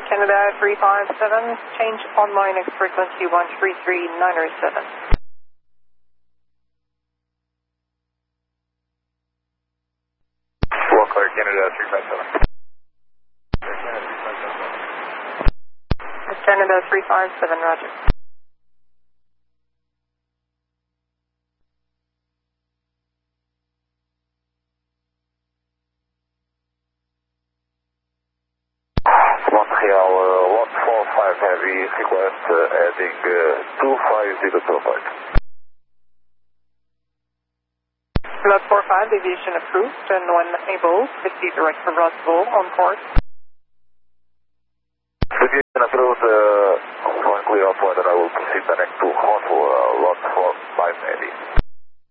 Canada 357, change on my next frequency 133907. Walker, Canada 357. Canada 357, roger. Montreal 145 heavy, request adding 250 to apart. Lot 45, deviation approved, and when able, proceed direct from Roswell on course. Deviation approved, when clear up, then I will proceed direct to Hotwell, lot 45 heavy.